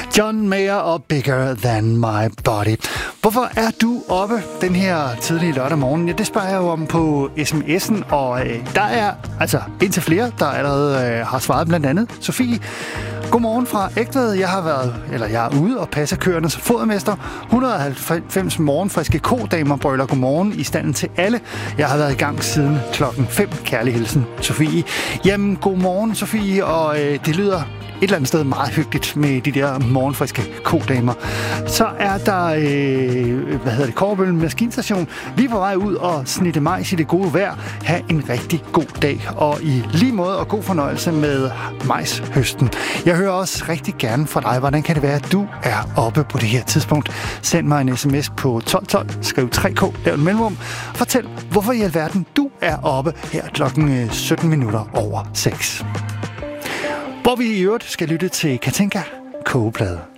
John Mayer og Bigger Than My Body. Hvorfor er du oppe den her tidlige lørdag morgen? Ja, det spørger jeg jo om på sms'en, og der er altså indtil flere, der allerede har svaret, blandt andet Sofie. Godmorgen fra Ægtved. Jeg er ude og passer køerne som fodermester. 190 morgenfriske kodamer brøler godmorgen i standen til alle. Jeg har været i gang siden klokken 5. Kærlig hilsen, Sofie. Jamen, godmorgen, Sofie, og det lyder et eller andet sted meget hyggeligt med de der morgenfriske kodamer. Så er der, Kårebøl Maskinstation, lige på vej ud og snitte majs i det gode vejr. Ha' en rigtig god dag, og i lige måde og god fornøjelse med majshøsten. Jeg hører også rigtig gerne fra dig, hvordan kan det være, at du er oppe på det her tidspunkt. Send mig en sms på 1212, skriv 3K, lav en mellemrum. Fortæl, hvorfor i alverden du er oppe her klokken 17:17. Hvor vi i øvrigt skal lytte til Katinka Kogeplade.